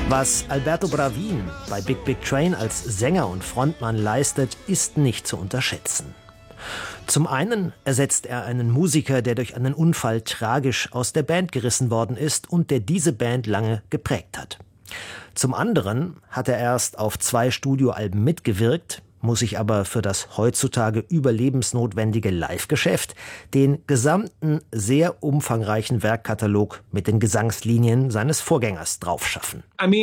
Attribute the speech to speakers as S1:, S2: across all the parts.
S1: Was Alberto Bravin bei Big Big Train als Sänger und Frontmann leistet, ist nicht zu unterschätzen. Zum einen ersetzt er einen Musiker, der durch einen Unfall tragisch aus der Band gerissen worden ist und der diese Band lange geprägt hat. Zum anderen hat er erst auf 2 Studioalben mitgewirkt, muss sich aber für das heutzutage überlebensnotwendige Live-Geschäft den gesamten, sehr umfangreichen Werkkatalog mit den Gesangslinien seines Vorgängers draufschaffen.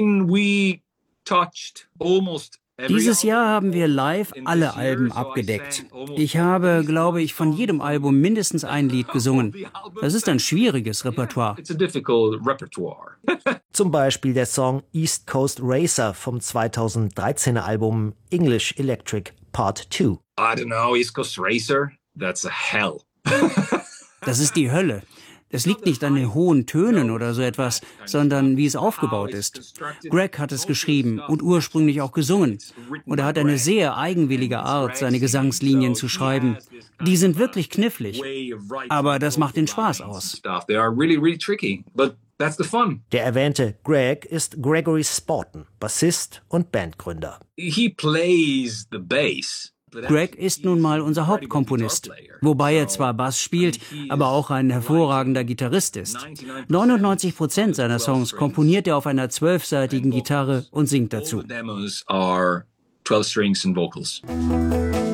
S2: Dieses Jahr haben wir live alle Alben abgedeckt. Ich habe, glaube ich, von jedem Album mindestens ein Lied gesungen. Das ist ein schwieriges Repertoire.
S1: Zum Beispiel der Song East Coast Racer vom 2013er Album English Electric Part 2.
S3: East Coast Racer, that's a hell.
S2: Das ist die Hölle. Es liegt nicht an den hohen Tönen oder so etwas, sondern wie es aufgebaut ist. Greg hat es geschrieben und ursprünglich auch gesungen. Und er hat eine sehr eigenwillige Art, seine Gesangslinien zu schreiben. Die sind wirklich knifflig. Aber das macht den Spaß aus.
S1: Der erwähnte Greg ist Gregory Sporton, Bassist und Bandgründer.
S2: Greg ist nun mal unser Hauptkomponist, wobei er zwar Bass spielt, aber auch ein hervorragender Gitarrist ist. 99% seiner Songs komponiert er auf einer 12-seitigen Gitarre und singt dazu.